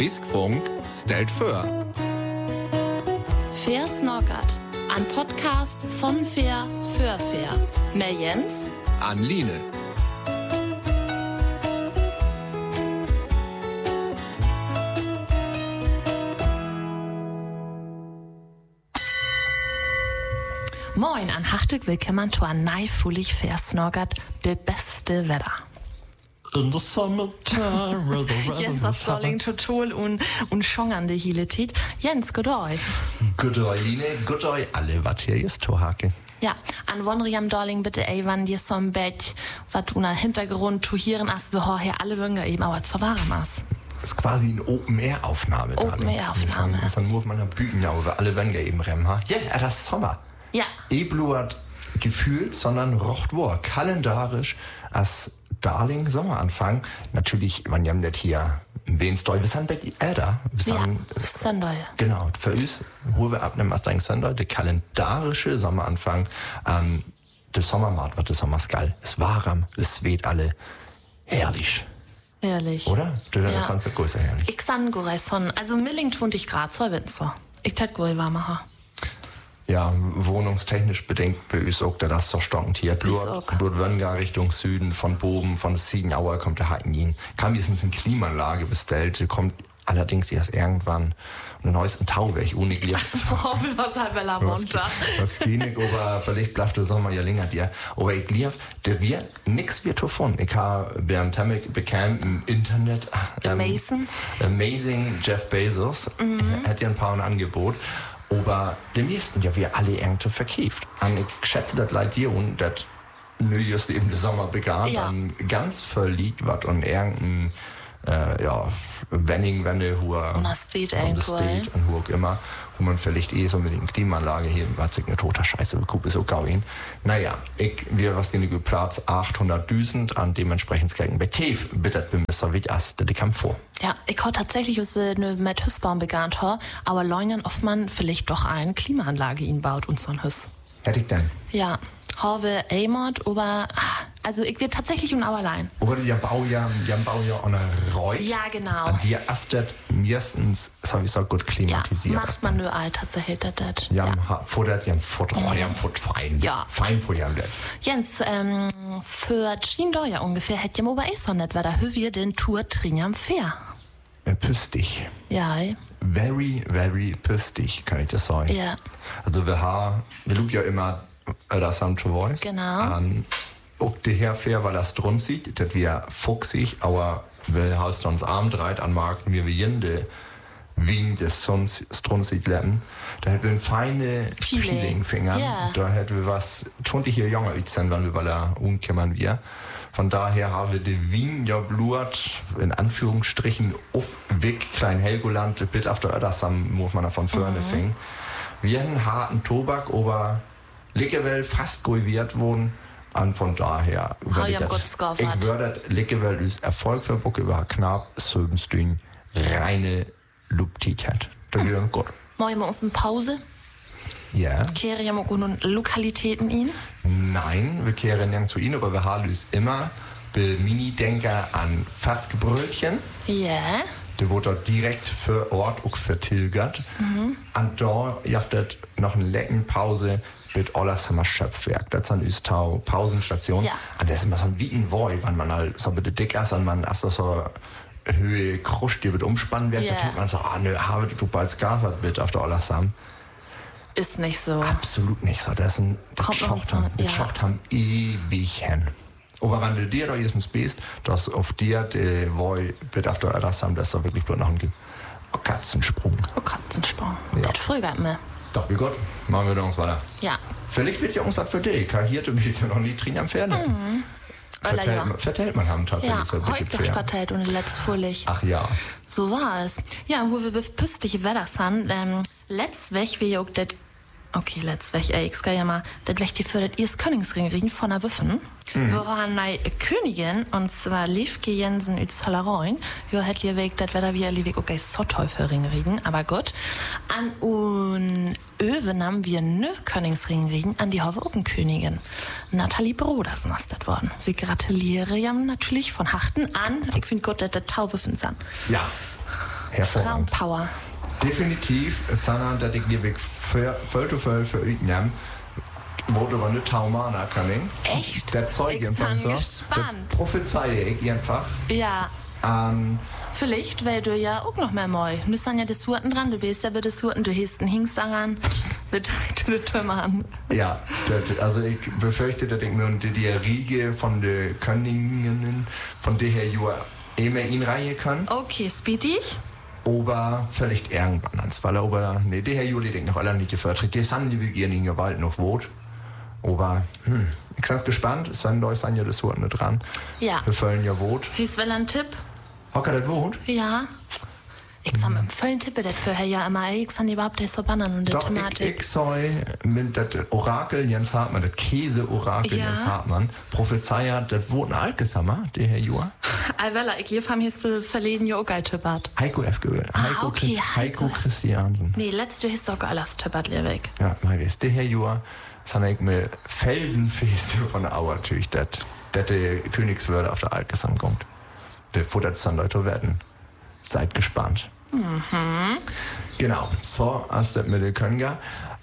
Friskfunk stellt vor. Fair Snoggert, ein Podcast von Fair für Fair. Mehr Jens, An Line. Moin, an hartelijk willkommen zu ein neifulig Fair Snoggert, der beste Wetter. In the summertime, Jens das Darling total und schongernde Hiletit. Jens, good oi. Good oi, Line. Good oi, alle, was hier ist, Tohake. Ja, an Wonriam Darling bitte wann dir so ein Bett, was du nach Hintergrund zu hören hast, wir hier alle Wünger eben, aber zur Ware maß. Das ist quasi eine Open-Air-Aufnahme. Open-Air-Aufnahme. Das ist nur auf meiner Bühne, ja, wo wir alle Wünger eben rennen. Ja, das ist Sommer. Ja. Ebluert gefühlt, sondern rocht wo. Kalendarisch als Darling Sommeranfang. Natürlich, man haben das hier Wenstoi, wir sind bei Äder. Ja, Sonntag. Genau, für uns, wo wir abnehmen, als ein Sonntag, der kalendarische Sommeranfang, der Sommermarkt wird der Sommerskall. Es war warm, es weht alle. Herrlich. Ehrlich. Oder? Du Ja. fandst das größer herrlich. Ich san Goreson, also Milling 20 Grad, so Winzer. Ich tat goal warmer ha. Ja, wohnungstechnisch bedingt bei uns auch, das so stockend hier. Blut Wönga Richtung Süden, von Boben, von Siegenauer kommt der Hacken. Kam jetzt eine Klimaanlage bestellt, kommt allerdings erst irgendwann einen neuesten Tauweg ohne Glied. Oh, was halt bei La Monta. Was Klinik, aber vielleicht bleibt der Sommer ja länger dir. Aber ich glaube, der wir nix wird davon. Ich habe Bernd Temmek bekannt im Internet. Amazing Jeff Bezos. Hat ja ein paar ein Angebot. Aber dem nächsten ja wir alle irgendwie verkauft. Und ich schätze das leid dir und das just eben der Sommer begann, Ja. dann ganz verliebt was und irgendein Wending, wo Und das steht und irgendwo, und wo auch immer, wo man vielleicht so mit den Klimaanlage hier, was ich eine toter Scheiße bekomme, ist auch gar nicht. Naja, wir was den Platz 800.000 an dementsprechend gegen bei Tev bittet bin besser wie das, der kam vor. Ja, ich hab tatsächlich, es will eine mit Hüssbaum begann, aber leugnen, ob man vielleicht doch eine Klimaanlage ihn baut und so ein Hüss. Hätte ich denn? Ja, habe Amod, aber, also ich wird tatsächlich und auch allein. Oder die Bau ja an der Reu. Ja, genau. An die Astet meistens, das habe ich so gut Ja, klimatisiert. macht man nur all tatsächlich, das. Futtert, fein. Ja. Fein vor jam. Jens, für $10 ungefähr hätte ich aber so nicht, weil da hören wir den Tour Tringham Fair. Püstig. Ja, Very, very püstig, kann ich das sagen. ja, Also wir loben ja immer das am Voice. Genau. Auch die Herfair, weil das drun sieht, dass wir fuchsig, aber wir hast uns Abend reit anmarken, wir jende wegen des Sons drun sieht lernen. Da hätten wir feine Peeling-Finger. Ja. Da hätten wir was, 20 Jahre jünger sein, wenn wir bei der umkämmern wir. Von daher haben wir die Wien ja bluert, in Anführungsstrichen, auf Weg, Klein Helgoland, bit auf der Ödersam, muss man davon vorne fingen. Wir haben harten Tobak, aber Lickewell fast gulviert wurden. Und von daher ich hab gut geskaffert. ich würde Lickewell ist Erfolg für Bucke über knapp 7 Stunden reine Luptität. Das wird gut. machen wir uns eine Pause, Ja. kehren wir auch noch Lokalitäten ihn. Nein, wir kehren nirgends zu Ihnen, aber wir haben uns immer bei Mini-Denker an Fassgebrötchen. Ja, Der wurde dort direkt für Ort auch vertilgert. Und da habt ihr noch eine leckere Pause mit Ollersheimer Schöpfwerk. Das ist eine Pausenstation. Ja. Und das ist immer so ein Wietenwoi, wenn man halt so bitte dick ist und man erst so Höhe kruscht, die wird umspannen wird. Ja. Da denkt man so, habe du bald Gas hat mit auf der Ollersheim. ist nicht so. Absolut nicht so. Das Kommt noch so, ja. schaut haben ewig hin. Aber wenn du dir da jetzt bist, dass auf dir der Woi wird auf der Ollersheim, das ist doch wirklich bloß noch ein Katzensprung. Oh, Katzensprung. Ja. Das früher mir. Doch, wie gut. Machen wir uns weiter. Ja. Vielleicht wird ja uns was für dich. Hier, du bist ja noch nie drin am Pferde. Vertellt man haben Ja, tatsächlich so heute dicke noch Pferde. verteilt und letzt fröhlich. Ach ja. So war es. Ja, wo wir püstige Wetter sind, letzt weg wir ja auch das, okay, letzt weg, ich kann ja mal, das weg die für das erst Königsring reden von der Wiffen. Wir waren eine Königin, und zwar Liefke Jensen uit Zollereuen. Wir hätten hier weg, das wäre wie ein Liebig, okay, so Teufelring reden, aber gut. An und Öwen haben wir ne Königsring reden, an die Königin. Nathalie Broders ist das worden. Wir gratulieren ja natürlich von Hachten an. Ich finde gut, dass das Tauwiffen sind. Ja. Hervorragend. Frauenpower. Definitiv, Sanna, dass ich dir voll für Ütnam, wurde aber nicht Taumana kann. Echt? Der Zeug Ich einfach bin so. gespannt. Der prophezeie ich einfach. Ja. Vielleicht, weil du ja auch noch mehr moi. Du bist dann ja des Hurten dran, du bist ja bei des Hurten, du hast einen Hingst daran. Betreibst du das an. Ja, also ich befürchte, dass ich mir die Riege von den Königinnen, von der her Jura immer in Reihe kann. Okay, Speedy. Aber vielleicht irgendwann ans Waller, aber nee, der Herr Juli denkt noch alle nicht gefördert. Die sind die wir in Gewalt noch Wort. Aber, ich bin gespannt, es sind Leute ja das Wort nicht dran. Ja. Wir füllen ja Wort. Hieß wel ein Tipp? Hocker das Wort? Ja. Ich sag mit vollen Tippe, das für Herr ja immer, ich sag überhaupt nicht so bannen und die Doch, Thematik. ich soll mit das Orakel Jens Hartmann, das Käse-Orakel Ja. Jens Hartmann, prophezeiert, das Wort ein Alkesammer, der Herr Jura. Alvella, ich lief haben hier zu verleden ja auch geil tippert. Heiko F. Gewöhn. Okay, Heiko Christiansen. Nee, letztes Jahr hast du auch alles tippert, leer weg. Ja, mal weißt, der Herr Jura, san ich mir felsenfest von Auer natürlich, dass der Königswürde auf der Alkesam kommt. Bevor das dann Leute werden. Seid gespannt. Genau, so als das mit der Könga.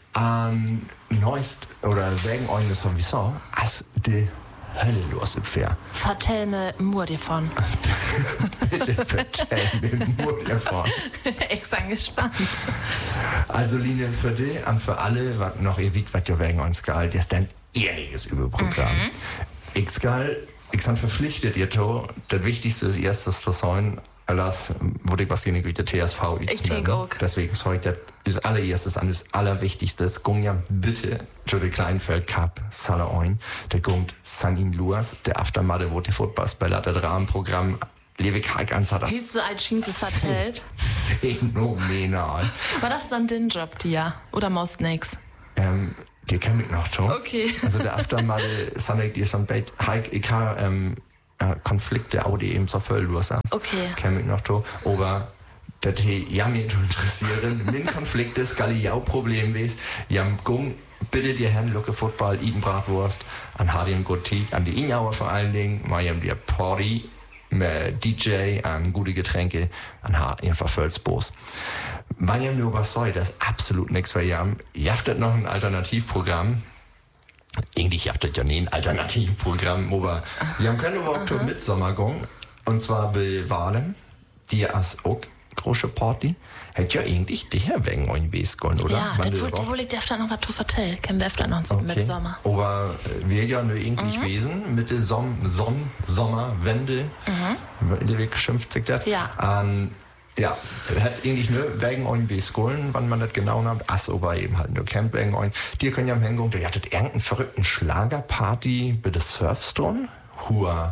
Neuest, oder wegen euch das haben wir so, als die Hölle los ist fair. Vertell mir nur davon. Bitte vertell mir nur davon. Ich bin gespannt. Also Line, für dich und für alle, was noch ewig, was ihr wegen uns gehalten, das ist ein ehrliches Überprogramm. Ich bin verpflichtet, ihr to, das Wichtigste ist erstes zu sein, alles, wurde ich was gegen die TSV Ich denke auch. Deswegen soll ich das allererstes an das Allerwichtigste. Gung ja bitte zu der Kleinfeld Cup Salle ein. Der kommt Sanin Luas, der Aftermatte, wo die Footballspieler, das Rahmenprogramm, Levi Kalkans hat das Hast du als Schienke vertellt? phänomenal. War das dann dein Job, dir? Oder most nix? Die kennt mich noch schon. Okay. Also der Aftermatte, Sanik, die ist am Bett, ich habe Konflikte, Audi eben so voll los. Okay. Kennt mich noch schon. Aber das ja mir zu interessieren. Min Konflikte, Skaliau-Problem wes. Jam Gung, bitte dir Herrn Lucke Football, Iden Bratwurst, an Hardy Gotti, an die Inauer vor allen Dingen, Mariam dir Party, DJ, an gute Getränke, an einfach Völzbos. Mariam nur was soll, das ist absolut nichts für Jam. Ihr habt noch ein Alternativprogramm. Eigentlich habt ihr ja nie ein Alternativprogramm, aber wir haben keine Woche mit Sommergang. Und zwar bei Wahlen, die als auch große Party. Hätte ja eigentlich der wegen euch gewesen, oder? Ja, das wollte ich dir noch was zu vertellen. Können wir öfter noch mit Sommer. Aber wir ja nur eigentlich gewesen, mit der Sommerwende, der Weg schimpft sich das. Ja. Ja, hat eigentlich nur wegen euch Skolen, wann man das genau nimmt. Aber eben halt nur Camp wegen euch. Die können ja am Hängung, der hattet irgendeinen verrückten Schlagerparty bei der Surfstone. Hua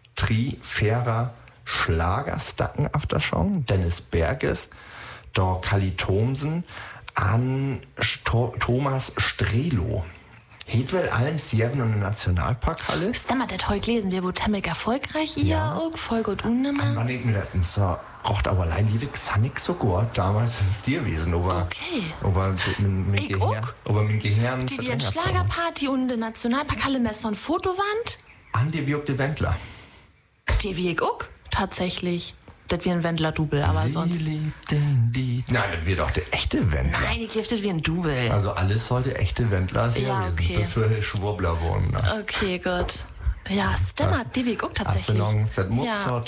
Fairer Schlagerstacken auf der Schong. Dennis Berges, da Kali Thomsen, an Thomas Strelo. Hedwell allen Sieven und Nationalparkhalle. Stammer, das heute lesen wir, wo Temmek erfolgreich Ja. auch, voll gut unnehmen. Wann ich mir das so rocht aber allein liebig Sannik so gut. Damals ist es dir gewesen, aber Okay. aber mit Ich Gehirn, auch. aber mit Gehirn Die wie ein Schlagerparty und eine Nationalparkhalle mit so ein Fotowand. an die wirkte Wendler. Die wie ich auch, tatsächlich. Das wie ein Wendler-Double, aber Sie sonst. liebt den die. Nein, das wird doch der echte Wendler. Nein, ich lief das wie ein Double. Also alles sollte echte Wendler sein Ja, gewesen. okay. Bevor Herr Schwurbler wurden. Okay, gut. Ja, Stammer, die wie ich auch tatsächlich. Hast du noch seit Mutzer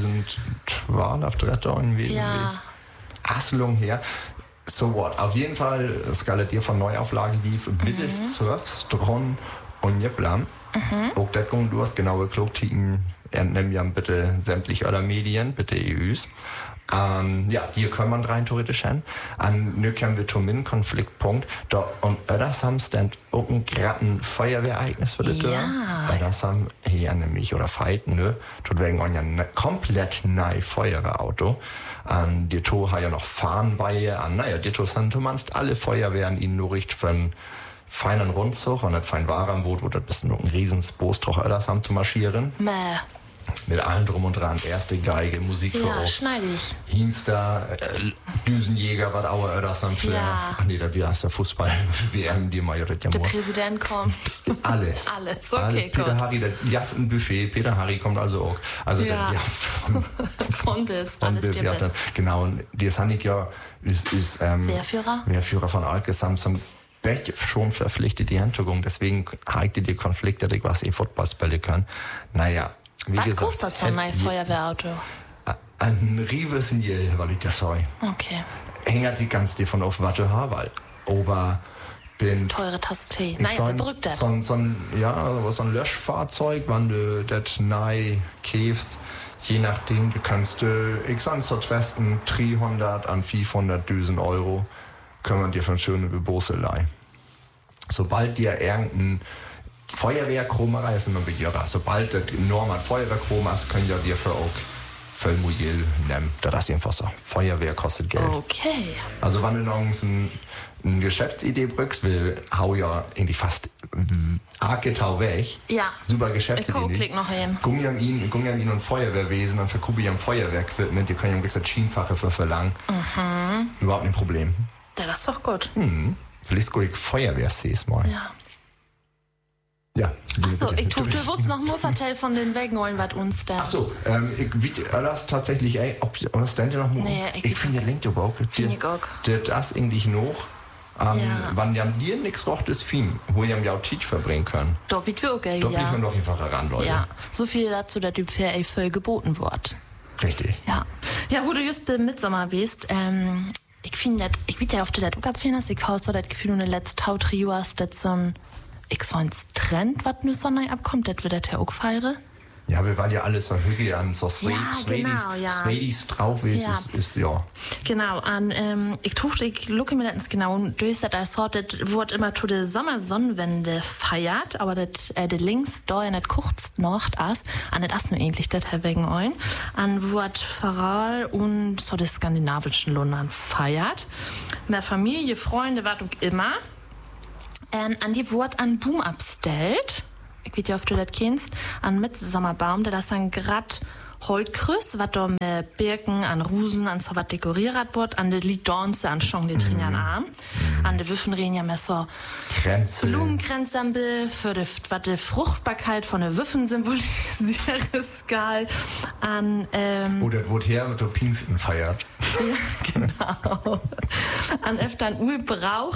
1012 auf der gewesen? Ja. Aslung her. So what? Auf jeden Fall, Skalett von Neuauflage lief, bitte Surfstron und Jeplam. Auch das kommt, du hast genau geguckt, entnehmen ja bitte sämtliche oder Medien, bitte EUs. Ja, die kann man rein theoretisch hin. An Nökern wir zum Konfliktpunkt. Da und das haben stand auch ein gratten Feuerwehrereignis für die Tür. Ja. Das haben hier nämlich oder fighten, ne? Tut wegen ja ein komplett neu Feuerwehrauto. Die Tour hat ja noch Fahnenweihe an. Naja, die Tour sind, du meinst alle Feuerwehren ihnen nur richtig für einen feinen Rundzug und nicht fein war am Boot, wo das bisschen noch ein riesen Bostroch das haben zu marschieren. Mäh. Mit allem drum und dran. Erste Geige, Musik für Ja, euch. schneide ich. Hinster, Düsenjäger, was auch das dann für. Ja. Ach nee, da wir hast ja Fußball. WM, die mal ja Der Präsident kommt. Alles. Alles, okay, Alles. Peter gut. Harry, ein Buffet. Peter Harry kommt also auch. Also Ja. Von bis, von alles bis, dir ja, mit. dann, genau. Und die Sanik ja ist Wehrführer von Alke Samsung. Schon verpflichtet die Handtugung, deswegen hakte die Konflikte, die was Football spielen können. Naja, wie Was gesagt. kostet so ein Feuerwehrauto? Ein riesen Jill, weil ich das sage. Okay. Hängt die ganz davon auf, was du hast, weil. Aber bin. Teure Tasse Tee. Naja, bebrückt das. So ein Löschfahrzeug, wenn du das neu kaufst, je nachdem, du kannst, ich sag so Westen 300 an 500.000 Euro, können wir dir von schöne Bebose leihen. Sobald dir irgendein Feuerwehrchromer ist, immer begehrer. Sobald das Normal Feuerwehrchromer ist, können ja dir für auch voll Mujil nehmen. Das ist einfach so. Feuerwehr kostet Geld. Okay. Also wenn du noch eine Geschäftsidee brückst, hau ja irgendwie fast Argetau weg. Ja. Super Geschäftsidee. Ich klick noch hin. Gummiamin und Feuerwehrwesen und verkaufe ich am Feuerwehrquipment. Die können ja gesagt Schienenfache für verlangen. Überhaupt kein Problem. Ja, das ist doch gut. Vielleicht gucke ich Feuerwehrsees mal. Ja. Ja. Achso, bitte. du wusst noch nur vertellen von den Wegneuen, was uns da. Achso, ich weiß das tatsächlich, ob das denn noch mal. Nee, ich finde ja linkt aber auch. Finde ich auch. Das eigentlich noch. Ja. Wann ja dir nichts rocht, ist Film, wo ihr ja auch Tisch verbringen können. Doch, wie wir okay, Doch ja. liefern doch einfach ran, Leute. Ja, so viel dazu, dass du für ein voll geboten wird. Richtig. Ja. Ja, wo du just beim Mitsommer bist, ich finde, ich weiß ja, ob du das auch abfinden hast, ich habe so das Gefühl, in den letzten 3 Jahren ist das so ein Trend, was nur so neu abkommt, dass wir das ja auch feiern. Ja, wir waren ja alle so hügel an so Sweeties drauf ist, Ja. ist ja. Genau, ich lucke mir das genau, und du hast das Wort, das wird immer zu der Sommersonnenwende feiert, aber das links da in das kurz Nacht ist, an das ist nur ähnlich, das Herr wegen ein, an wird Pfarrer und so die skandinavischen Ländern feiert. Mehr Familie, Freunde, was auch immer, an die Wort an Boom abstellt. Ich weiß ja, ob du das kennst, an Mitsommerbaum, der das dann grad Holtkrüss, was da mit Birken, an Rusen, an so was dekoriert wird, an der Lidornze, an Schong, die Trinjan Arm, an der Wüffenrehen ja mehr so Grenze. Blumenkränze für die, was die Fruchtbarkeit von der Wüffen symbolisiert, ist geil. An, Oder wurde her mit der Pfingsten feiert. ja, genau. An öfter ein Urbrauch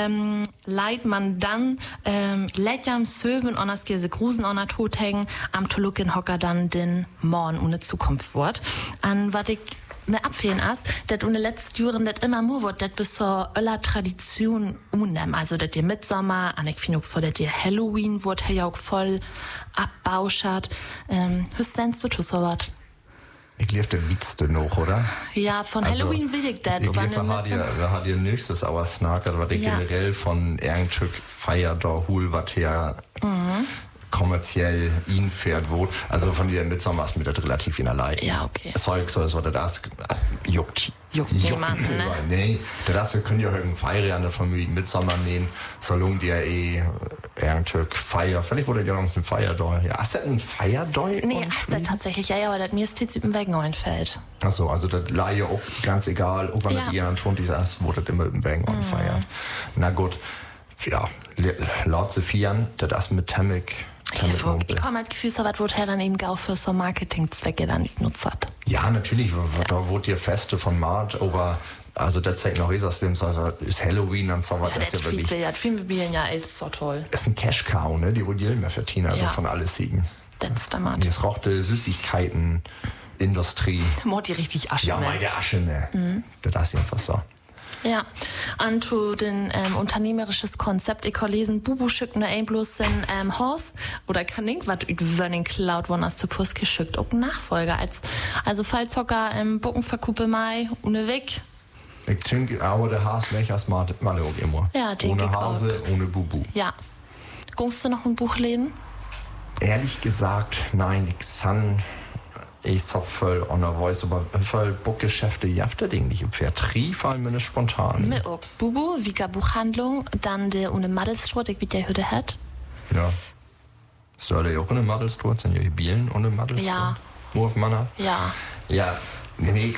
leiht man dann Lettjam, Söwen und das Käse Grusen an der Tod hängen, am Tolukin Hocker dann den Morgen ohne Zukunft wird. An was ich mir abfehlen ist, dass ohne letzten Jahren das immer mehr wird, das bis zur öller Tradition unnehmen. Also, dass ihr Mitsommer, an ich finde auch so, dass ihr Halloween wird, ja auch voll abbauschert. Was denkst du so was? Ich lief den Witz noch, oder? Ja, von Also, Halloween will ich das. Ich lief, hat ihr nächstes aber Snack, aber ich Ja. generell von irgendeinem Feier da hol, was her kommerziell ihn fährt, wo. Also von der Mitsommer ist mir das relativ in allein. Ja, okay. Zeug so ist, oder das juckt. Juckt niemanden, ne? überall. Nee, das können ja irgendein Feier an der Familie Mitsommer nehmen. Solange die ja irgendein Feier. Vielleicht wurde ja noch ein Feierdoi. Ja, ist das ein Feierdoi? Nee, ist das tatsächlich, ja, aber das mir ist die im Wegneuen fällt. Achso, also das Laie auch ganz egal, auch wenn Ja. das jemand von dieser ist, wurde das immer im Wagen feiern. Na gut, ja, laut zu feiern, das ist mit Temmick. Ich komme halt Gefühl, so was wird dann eben auch für so Marketingzwecke dann nicht nutzt hat. Ja, natürlich, da wurde ihr Feste von Mart, aber also das zeigt noch ist Halloween und so was, Ja, das ist ja wirklich. Das Filmmobilien ja ist so toll. Das ist ein Cash-Cow, ne? Die wurde Jill mehr verdienen, also Ja. von alles siegen. Das ist der Mann. Das rochte Süßigkeiten-Industrie. Mord die richtig Asche. Ja, ne? meine Asche, ne? Das ist einfach so. Ja, an zu den unternehmerisches Konzept, ich kann lesen, Bubu schickt nur ein bloß den Horst oder kann ich was über den Cloud One aus zu Puss geschickt, auch ein Nachfolger, also Fallzocker Bucken verkuppel Mai, ohne Weg. Ich denke, aber der Hase weg erstmal mal auch immer. Ja, denke ohne ich Hase, ohne Bubu. Ja. Gungst du noch ein Buch lesen? Ehrlich gesagt, nein, ich kann. Ich so voll on der Voice, aber voll Buchgeschäfte, jafte Ding nicht. Vertrieb fallen mir nicht spontan. Mir auch. Bubu, Vika Buchhandlung, dann der ohne Madelstroh, ich wie der Hütte hat. Ja. Soll er auch ohne Madelstroh, sind ja die Bielen ohne Madelstroh? Ja. Nur auf Manner? Ja. Ja, Nee,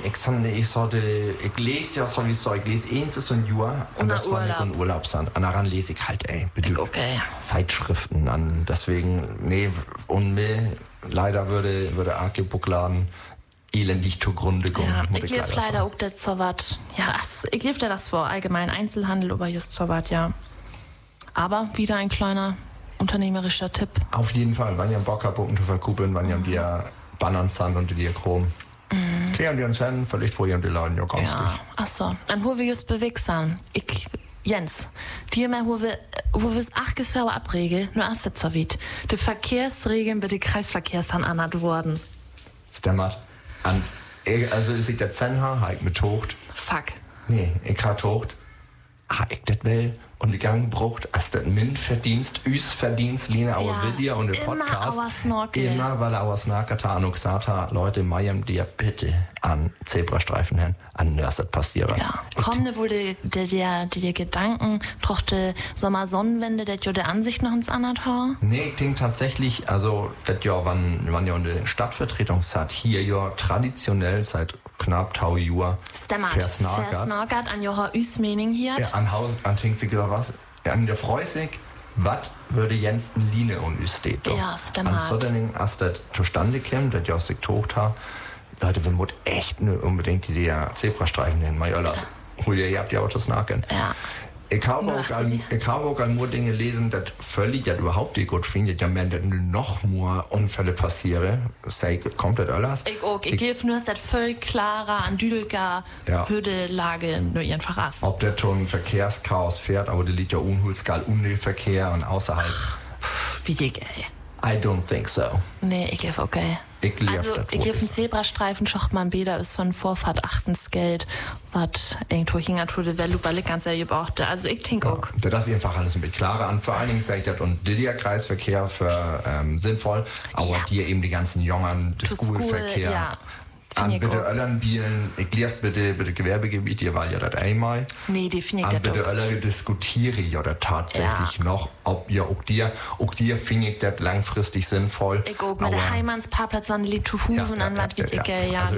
ich lese ja sowieso, ich lese eins so ein Jahr und das war nicht ein Urlaub sein. Und daran lese ich halt, Okay. Zeitschriften an. Deswegen, und mir leider würde Arke Buckladen elendig zugrunde gehen. Ja, ich lief leider auch das so was. Ja, ich lief da das vor, allgemein Einzelhandel, aber just so was, ja. Aber wieder ein kleiner unternehmerischer Tipp. Auf jeden Fall, wenn ihr Bock habt, zu verkuppeln, wenn ihr dir Bannern sind und die Chrom. Kehren die uns hin, vielleicht vorher die Laden ja ganz gut. Achso, dann wo wir just bewegt sind. Jens, dir mal, wo wir es 8 Jahre abregen, nur erst jetzt so weit. Die Verkehrsregeln bei den Kreisverkehrsern anhat worden. Stemmert. Also ist ich der Zenha, habe ich mit Tocht. Fuck. Nee, ich habe Tocht. Ich das will und die Gang brucht, als das Verdienst, Lina, our Video und der Podcast. Immer, weil er Snarker und gesagt hat, Leute, Mayam, dir bitte an Zebrastreifen hin, an das passieren. Ja, kommende wohl die Gedanken, trochte Sommer-Sonnenwende, das ja der Ansicht noch ins Anatau? Nee, ich denke tatsächlich, also, das ja, wann ja eine Stadtvertretung hat, hier ja traditionell seit knapp 1000 Jahren versnagert an Joha Üsmening hier. Ja, an Haus, an Tingsig oder was, an der Freusig, was würde Jens Line und Üstedt? Ja, stimmt. An Soddening, als das zustande käme, das ja aus sich tocht hat, Leute, wir müssen echt nicht unbedingt die Zebrastreifen hin, mal alles. Ihr habt die Autos nacken. Ja. Ich habe auch nur Dinge lesen, das völlig ja überhaupt nicht gut findet, ja, wenn noch mehr Unfälle passieren, sei komplett alles. Ich lief nur, dass das völlig klarer an Düdelgar Hürdelage nur ihren Verrass. Ob der schon Verkehrschaos fährt, aber der liegt ja unhulskal um den Verkehr und außerhalb. Wie dick, ey. I don't think so. Nee, ich lief okay. Ich lief einen Zebrastreifen, schocht man Bäder, ist von Vorfahrt 8 Geld, was irgendwo hingert wurde, wer Luberle ganz sehr gebraucht. Also ich denke auch. Das ist einfach alles ein bisschen klarer an. Vor allen Dingen sage ich das und der Kreisverkehr für sinnvoll, aber dir eben die ganzen Jungen, der Schulverkehr. Ja. An bitte Öllern bielen, ich lief bitte Gewerbegebiet, ihr war ja das einmal. Nee, die finde ich das bitte Öllern diskutiere ja das tatsächlich noch, ob ja auch dir finde ich das langfristig sinnvoll. Ich auch, mit der Heimansparkplatz waren die lieb zu Huven, an was wie dicke, ja.